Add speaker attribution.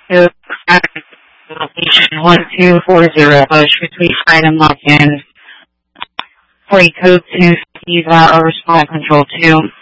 Speaker 1: So, location 1240 Bush between Hyde and Lock-In. Flight code 2, response control 2.